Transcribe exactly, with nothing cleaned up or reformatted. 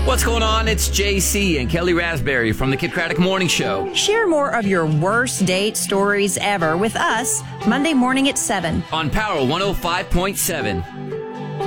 What's going on? It's J C and Kelly Raspberry from the Kid Craddock Morning Show. Share more of your worst date stories ever with us Monday morning at seven On Power one oh five point seven.